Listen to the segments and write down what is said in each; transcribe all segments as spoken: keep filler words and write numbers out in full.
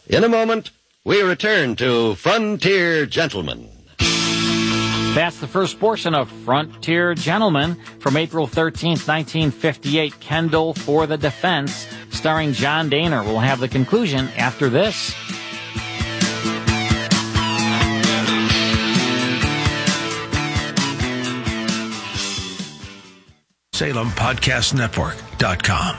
In a moment, we return to Frontier Gentlemen. That's the first portion of Frontier Gentlemen from April thirteenth, nineteen fifty-eight, Kendall for the Defense, starring John Dehner. We'll have the conclusion after this. Salem Podcast Network dot com.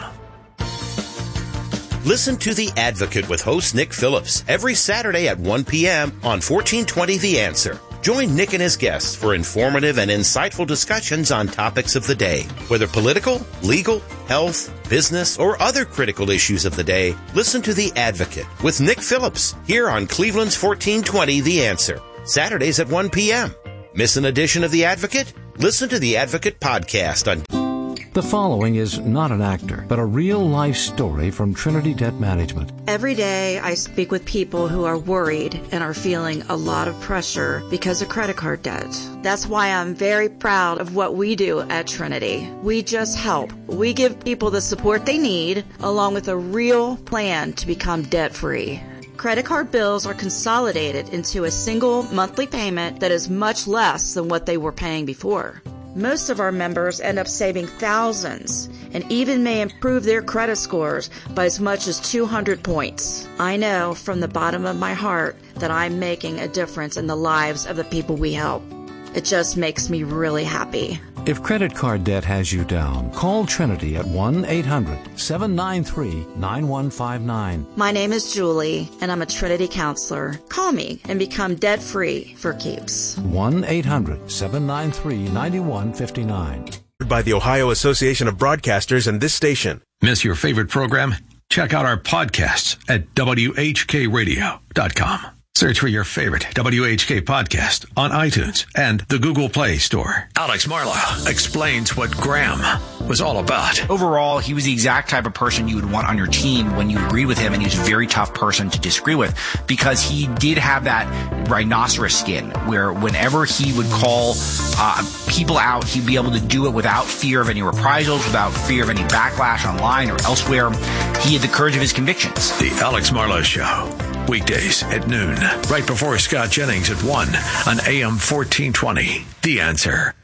Listen to The Advocate with host Nick Phillips every Saturday at one p.m. on fourteen twenty The Answer. Join Nick and his guests for informative and insightful discussions on topics of the day. Whether political, legal, health, business, or other critical issues of the day, listen to The Advocate with Nick Phillips here on Cleveland's fourteen twenty The Answer. Saturdays at one p.m. Miss an edition of The Advocate? Listen to The Advocate podcast on... The following is not an actor, but a real-life story from Trinity Debt Management. Every day I speak with people who are worried and are feeling a lot of pressure because of credit card debt. That's why I'm very proud of what we do at Trinity. We just help. We give people the support they need, along with a real plan to become debt-free. Credit card bills are consolidated into a single monthly payment that is much less than what they were paying before. Most of our members end up saving thousands and even may improve their credit scores by as much as two hundred points. I know from the bottom of my heart that I'm making a difference in the lives of the people we help. It just makes me really happy. If credit card debt has you down, call Trinity at one eight hundred seven nine three nine one five nine. My name is Julie, and I'm a Trinity counselor. Call me and become debt-free for keeps. one eight hundred seven nine three nine one five nine. By the Ohio Association of Broadcasters and this station. Miss your favorite program? Check out our podcasts at W H K radio dot com. Search for your favorite W H K podcast on iTunes and the Google Play Store. Alex Marlowe explains what Graham was all about. Overall, he was the exact type of person you would want on your team when you agreed with him, and he was a very tough person to disagree with because he did have that rhinoceros skin where whenever he would call uh, people out, he'd be able to do it without fear of any reprisals, without fear of any backlash online or elsewhere. He had the courage of his convictions. The Alex Marlowe Show. Weekdays at noon, right before Scott Jennings at one on A M fourteen twenty. The Answer.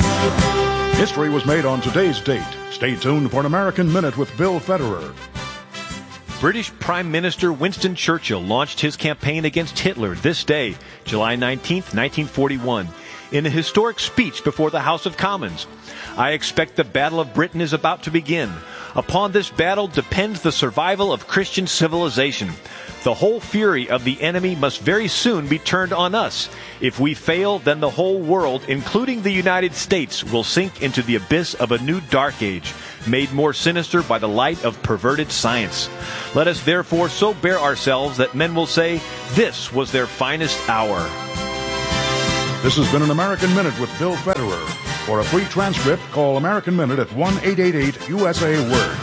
History was made on today's date. Stay tuned for an American Minute with Bill Federer. British Prime Minister Winston Churchill launched his campaign against Hitler this day, July nineteenth, nineteen forty-one, in a historic speech before the House of Commons. I expect the Battle of Britain is about to begin. Upon this battle depends the survival of Christian civilization. The whole fury of the enemy must very soon be turned on us. If we fail, then the whole world, including the United States, will sink into the abyss of a new dark age, made more sinister by the light of perverted science. Let us therefore so bear ourselves that men will say, this was their finest hour. This has been an American Minute with Bill Federer. For a free transcript, call American Minute at one eight eight eight U S A Word.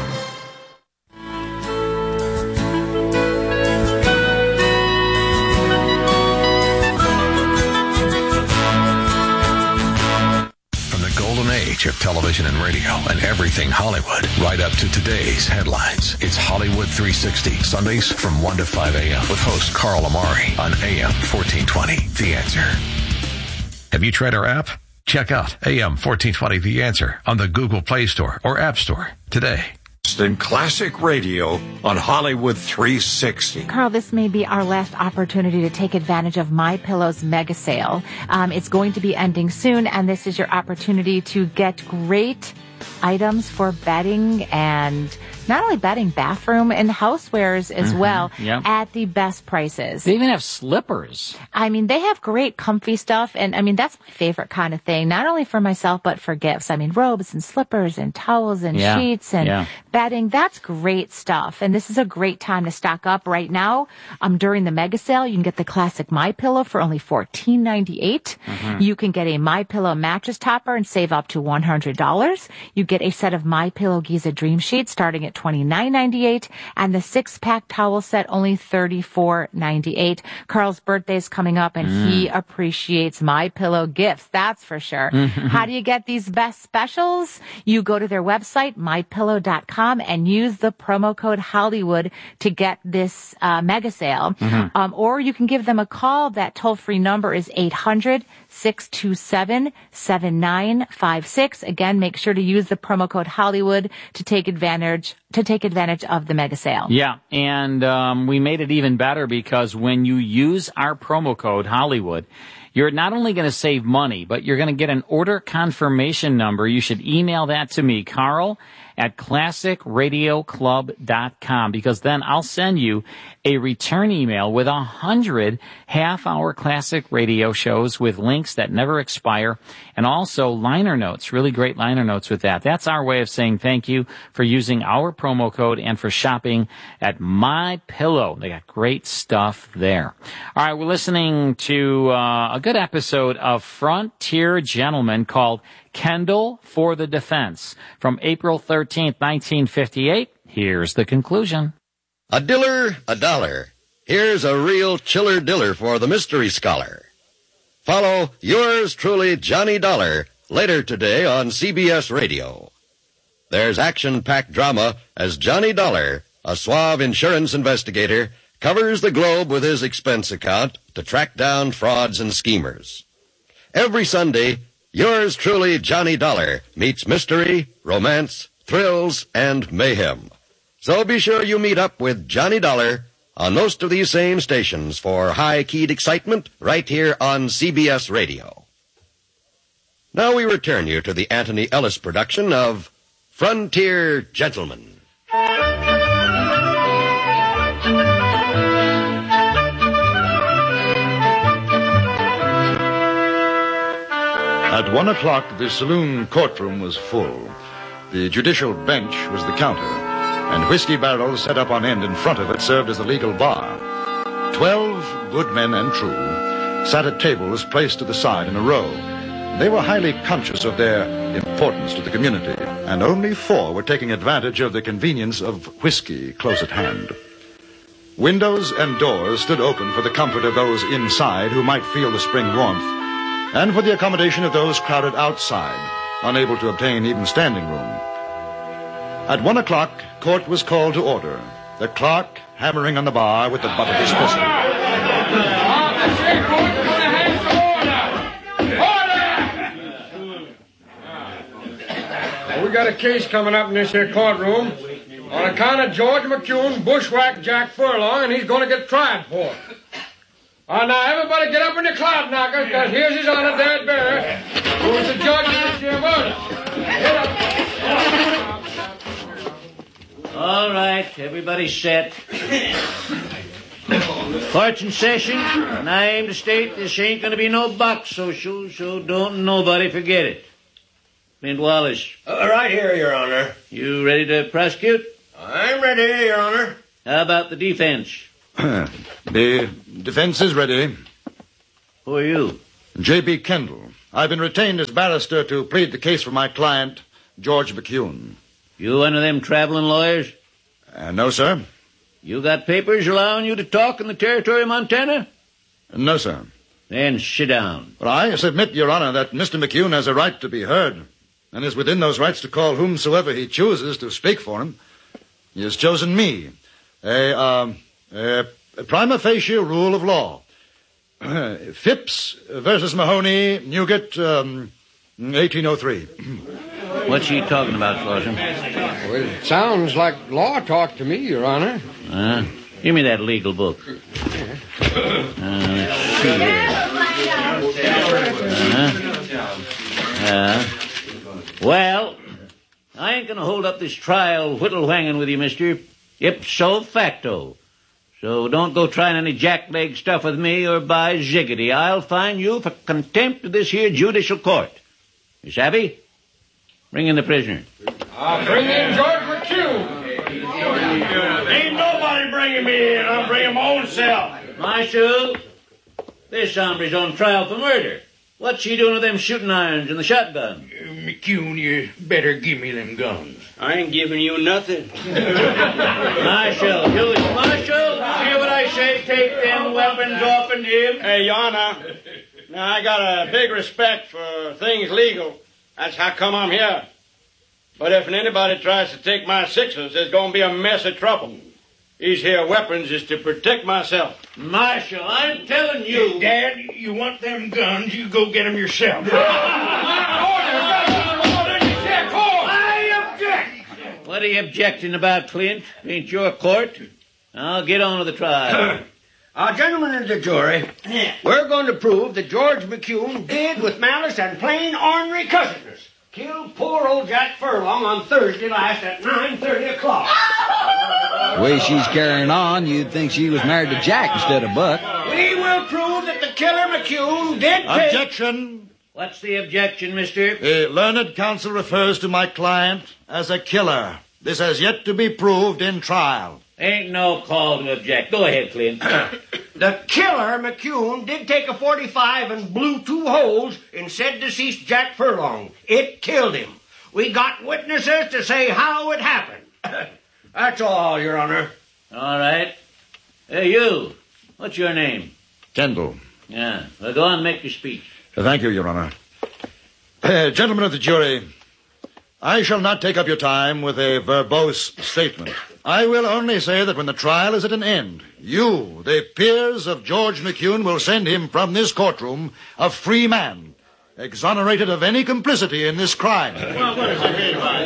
Of television and radio and everything Hollywood, right up to today's headlines. It's Hollywood three sixty, Sundays from one to five a.m. with host Carl Amari on A M fourteen twenty, The Answer. Have you tried our app? Check out A M fourteen twenty, The Answer on the Google Play Store or App Store today. In classic radio on Hollywood three sixty. Carl, this may be our last opportunity to take advantage of MyPillow's mega sale. Um, it's going to be ending soon, and this is your opportunity to get great items for bedding and not only bedding, bathroom and housewares as mm-hmm. well yep. at the best prices. They even have slippers. I mean, they have great comfy stuff. And I mean, that's my favorite kind of thing, not only for myself, but for gifts. I mean, robes and slippers and towels and yeah. sheets and yeah. bedding. That's great stuff. And this is a great time to stock up right now. Um, during the mega sale, you can get the classic MyPillow for only fourteen ninety-eight. Mm-hmm. You can get a MyPillow mattress topper and save up to one hundred dollars. You get a set of MyPillow Giza Dream Sheets starting at twenty-nine ninety-eight, and the six-pack towel set only thirty-four ninety-eight. Carl's birthday's coming up, and mm. he appreciates MyPillow gifts, that's for sure. Mm-hmm. How do you get these best specials? You go to their website, my pillow dot com, and use the promo code Hollywood to get this uh, mega sale. Mm-hmm. Um, or you can give them a call. That toll-free number is eight hundred, six two seven, seven nine five six. Again, make sure to use the promo code Hollywood to take advantage to take advantage of the mega sale. Yeah, and um, we made it even better because when you use our promo code Hollywood, you're not only going to save money, but you're going to get an order confirmation number. You should email that to me, Carl, at classic radio club dot com, because then I'll send you a return email with a hundred half-hour classic radio shows with links that never expire, and also liner notes, really great liner notes with that. That's our way of saying thank you for using our promo code and for shopping at MyPillow. They got great stuff there. All right, we're listening to uh, a good episode of Frontier Gentlemen called Kendall for the Defense from April thirteenth, nineteen fifty-eight. Here's the conclusion. A diller, a dollar. Here's a real chiller diller for the mystery scholar. Follow yours truly, Johnny Dollar, later today on C B S Radio. There's action-packed drama as Johnny Dollar, a suave insurance investigator, covers the globe with his expense account to track down frauds and schemers. Every Sunday, yours truly, Johnny Dollar, meets mystery, romance, thrills, and mayhem. So be sure you meet up with Johnny Dollar on most of these same stations for high-keyed excitement right here on C B S Radio. Now we return you to the Anthony Ellis production of Frontier Gentlemen. At one o'clock, the saloon courtroom was full. The judicial bench was the counter, and whiskey barrels set up on end in front of it served as the legal bar. Twelve good men and true sat at tables placed to the side in a row. They were highly conscious of their importance to the community, and only four were taking advantage of the convenience of whiskey close at hand. Windows and doors stood open for the comfort of those inside who might feel the spring warmth, and for the accommodation of those crowded outside, unable to obtain even standing room. At one o'clock, court was called to order, the clerk hammering on the bar with the butt of his pistol. We got a case coming up in this here courtroom on account of George McCune bushwhacked Jack Furlong, and he's going to get tried for it. All right, now, everybody get up in the cloud knockers, because here's his honor, Dad Barrett, who is the judge of this here murder. Get up. All right, everybody set. Court's in session, and I aim to state this ain't going to be no box social, so don't nobody forget it. Clint Wallace. Uh, right here, Your Honor. You ready to prosecute? I'm ready, Your Honor. How about the defense? The defense is ready. Who are you? J B. Kendall. I've been retained as barrister to plead the case for my client, George McCune. You one of them traveling lawyers? Uh, no, sir. You got papers allowing you to talk in the territory of Montana? No, sir. Then sit down. Well, I submit, Your Honor, that Mister McCune has a right to be heard, and is within those rights to call whomsoever he chooses to speak for him. He has chosen me, a, uh, a, a prima facie rule of law. Phipps versus Mahoney, Newgate, um, eighteen oh three. What's he talking about, Slauson? Well, it sounds like law talk to me, Your Honor. Uh, give me that legal book. Uh, let's see here. Uh-huh. Uh, well, I ain't going to hold up this trial whittle-whanging with you, mister. Ipso facto. So don't go trying any jackleg stuff with me, or by ziggity, I'll fine you for contempt of this here judicial court. You savvy? Bring in the prisoner. I'll bring in George McCune. Ain't nobody bringing me in. I'll bring him my own self. Marshal, this hombre's on trial for murder. What's he doing with them shooting irons and the shotgun? McCune, you better give me them guns. I ain't giving you nothing. Marshal, you Marshal, hear what I say? Take them weapons off of him. Hey, Your Honor, now I got a big respect for things legal. That's how come I'm here. But if anybody tries to take my sixes, there's going to be a mess of trouble. These here weapons is to protect myself. Marshal, I'm telling you. Dad, you want them guns, you go get them yourself. I object. What are you objecting about, Clint? Ain't your court? I'll get on with the trial. Our gentlemen of the jury, we're going to prove that George McCune did with malice and plain ornery cussedness killed poor old Jack Furlong on Thursday last at nine thirty o'clock. The way she's carrying on, you'd think she was married to Jack instead of Buck. We will prove that the killer McCune did take... Objection. What's the objection, mister? The learned counsel refers to my client as a killer. This has yet to be proved in trial. Ain't no call to object. Go ahead, Clint. The killer, McCune, did take a forty-five and blew two holes in said deceased Jack Furlong. It killed him. We got witnesses to say how it happened. That's all, Your Honor. All right. Hey, you. What's your name? Kendall. Yeah. Well, go on and make your speech. Uh, thank you, Your Honor. Uh, gentlemen of the jury, I shall not take up your time with a verbose statement. I will only say that when the trial is at an end, you, the peers of George McCune, will send him from this courtroom a free man, exonerated of any complicity in this crime. Well, what does it mean by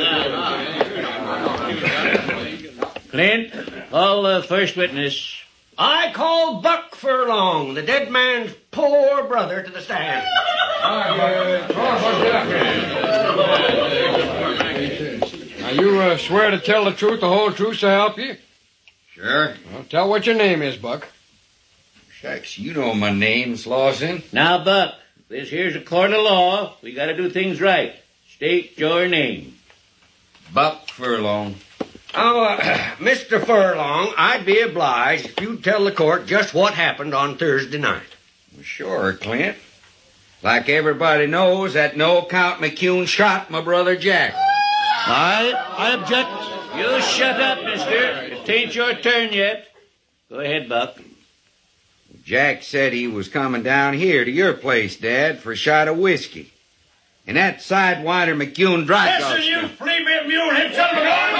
that? Clint, call the first witness. I call Buck Furlong, the dead man's poor brother, to the stand. Now, you uh, swear to tell the truth, the whole truth, so help you? Sure. Well, tell what your name is, Buck. Shucks, you know my name, Slauson. Now, Buck, this here's a court of law. We gotta do things right. State your name. Buck Furlong. Oh, uh, Mister Furlong, I'd be obliged if you'd tell the court just what happened on Thursday night. Well, sure, Clint. Like everybody knows, that no account McCune shot my brother Jack. I, I object. You shut up, mister. It ain't your turn yet. Go ahead, Buck. Jack said he was coming down here to your place, Dad, for a shot of whiskey. And that sidewinder McCune dry Listen, gulched you him. flea-bit mule, hit son of a gun!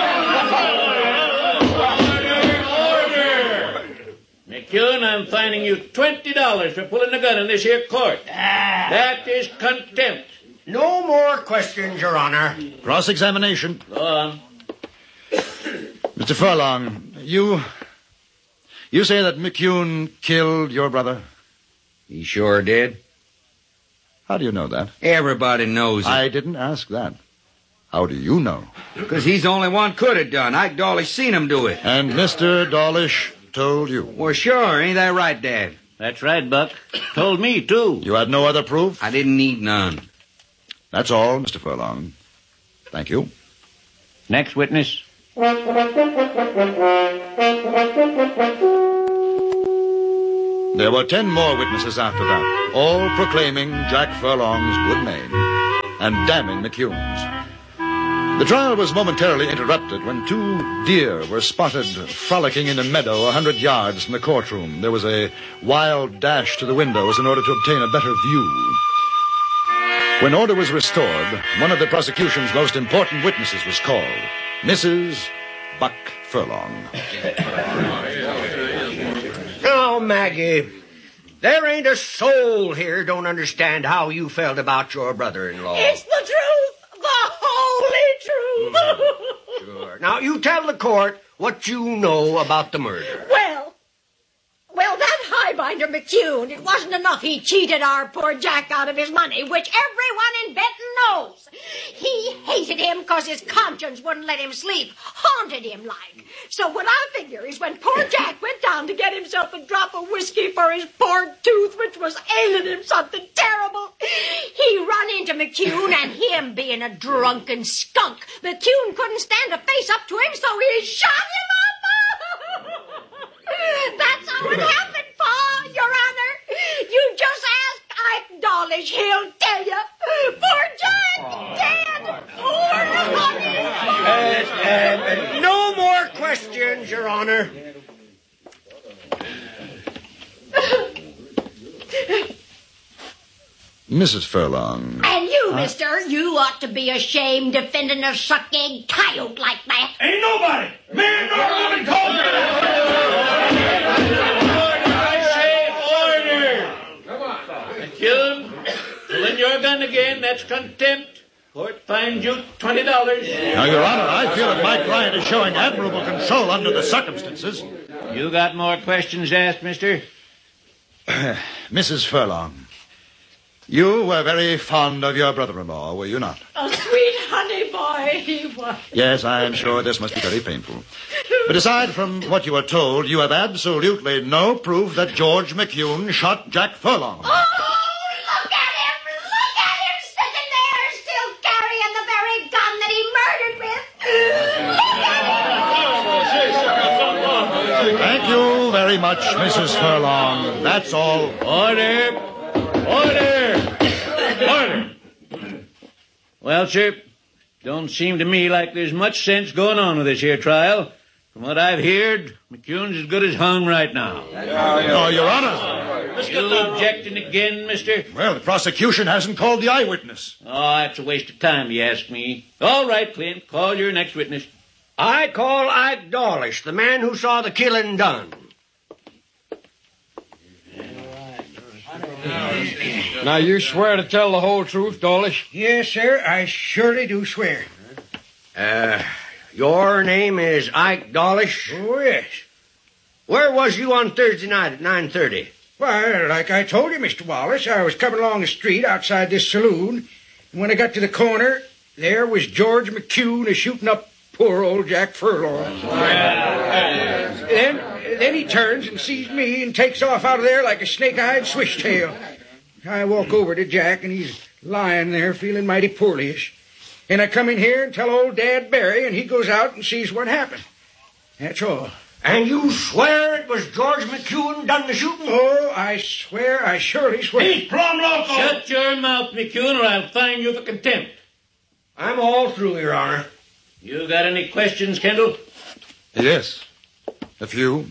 McCune, I'm fining you twenty dollars for pulling the gun in this here court. Ah. That is contempt. No more questions, Your Honor. Cross-examination. Go on. Mister Furlong, you... You say that McCune killed your brother? He sure did. How do you know that? Everybody knows it. I didn't ask that. How do you know? Because he's the only one could have done. Ike Dawlish seen him do it. And Mister Dawlish told you? Well, sure. Ain't that right, Dad? That's right, Buck. Told me, too. You had no other proof? I didn't need none. That's all, Mister Furlong. Thank you. Next witness. There were ten more witnesses after that, all proclaiming Jack Furlong's good name and damning McCune's. The trial was momentarily interrupted when two deer were spotted frolicking in a meadow a hundred yards from the courtroom. There was a wild dash to the windows in order to obtain a better view. When order was restored, one of the prosecution's most important witnesses was called, Missus Buck Furlong. Now, Maggie, there ain't a soul here don't understand how you felt about your brother-in-law. It's the truth, the holy truth. Sure. Now, you tell the court what you know about the murder. Well, well, that highbinder McCune, it wasn't enough he cheated our poor Jack out of his money, which everyone in Benton knows. He hated him because his conscience wouldn't let him sleep, haunted him like. So what I figure is when poor Jack went down to get himself a drop of whiskey for his poor tooth, which was ailing him something terrible, he run into McCune, and him being a drunken skunk, McCune couldn't stand to face up to him, so he shot him up. That's how it happened, Pa, Your Honor. You just ask Ike Dawlish, he'll tell you. Poor Jack, dead. Missus Furlong. And you, mister, you ought to be ashamed defending a suck-egg coyote like that. Ain't nobody, man nor woman, called me McCune, pulling your gun again. That's contempt. Court fined you twenty dollars. Now, Your Honor, I feel that my client is showing admirable control under the circumstances. You got more questions to ask, mister? Missus Furlong, you were very fond of your brother-in-law, were you not? A sweet honey boy he was. Yes, I am sure this must be very painful. But aside from what you were told, you have absolutely no proof that George McCune shot Jack Furlong. Oh, look at him! Look at him sitting there, still carrying the very gun that he murdered with. Thank you very much, Missus Furlong. That's all. Order! Order! Order! Well, sir, don't seem to me like there's much sense going on with this here trial. From what I've heard, McCune's as good as hung right now. Oh, Your Honor. You objecting again, mister? Well, the prosecution hasn't called the eyewitness. Oh, that's a waste of time, you ask me. All right, Clint, call your next witness. I call Ike Dawlish, the man who saw the killing done. Now, you swear to tell the whole truth, Dawlish? Yes, sir, I surely do swear. Uh, your name is Ike Dawlish? Oh, yes. Where was you on Thursday night at nine thirty? Why, like I told you, Mister Wallace, I was coming along the street outside this saloon, and when I got to the corner, there was George McCune a-shooting up poor old Jack Furlong. then, then he turns and sees me and takes off out of there like a snake-eyed swishtail. I walk over to Jack, and he's lying there feeling mighty poorly-ish. And I come in here and tell old Dad Barry, and he goes out and sees what happened. That's all. And you swear it was George McCune done the shooting? Oh, I swear, I surely swear. He's plumb loco. Shut your mouth, McCune, or I'll fine you for contempt. I'm all through, Your Honor. You got any questions, Kendall? Yes, a few.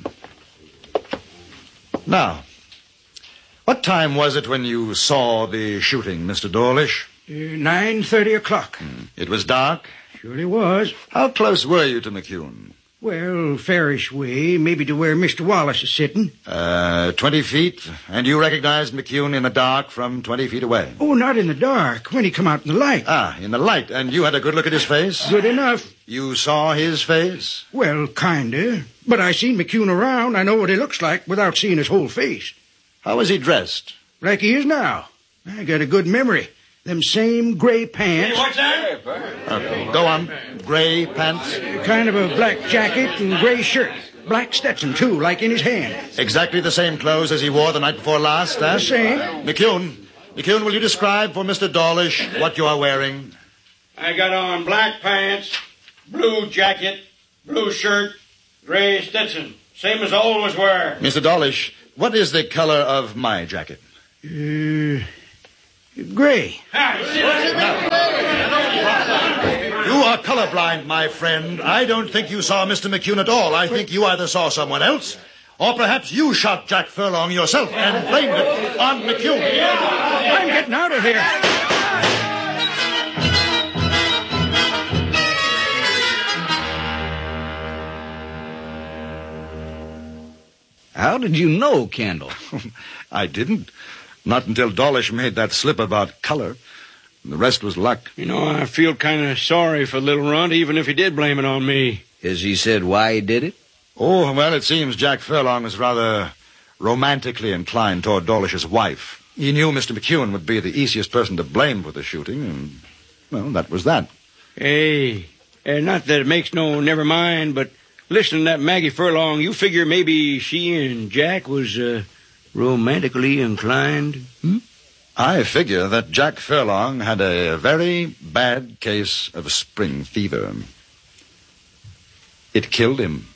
Now, what time was it when you saw the shooting, Mister Dawlish? Uh, nine thirty o'clock. Hmm. It was dark? Surely was. How close were you to McCune? Well, fairish way, maybe to where Mister Wallace is sitting. Uh, twenty feet, and you recognized McCune in the dark from twenty feet away? Oh, not in the dark, when he come out in the light. Ah, in the light, and you had a good look at his face? Good enough. You saw his face? Well, kinda. But I seen McCune around. I know what he looks like without seeing his whole face. How was he dressed? Like he is now. I got a good memory. Them same gray pants. Hey, what's that? Uh, go on. Gray pants? Kind of a black jacket and gray shirt. Black Stetson, too, like in his hand. Exactly the same clothes as he wore the night before last, eh? The same. McCune, McCune, will you describe for Mister Dawlish what you are wearing? I got on black pants, blue jacket, blue shirt, gray Stetson. Same as I always wear. Mister Dawlish, what is the color of my jacket? Uh... Gray. You are colorblind, my friend. I don't think you saw Mister McCune at all. I think you either saw someone else, or perhaps you shot Jack Furlong yourself and blamed it on McCune. I'm getting out of here. How did you know, Kendall? I didn't. Not until Dawlish made that slip about color. The rest was luck. You know, I feel kind of sorry for little Runt, even if he did blame it on me. Has he said why he did it? Oh, well, it seems Jack Furlong was rather romantically inclined toward Dawlish's wife. He knew Mister McCune would be the easiest person to blame for the shooting, and, well, that was that. Hey, uh, not that it makes no never mind, but listening to that Maggie Furlong, you figure maybe she and Jack was, uh... romantically inclined? Hmm? I figure that Jack Furlong had a very bad case of spring fever. It killed him.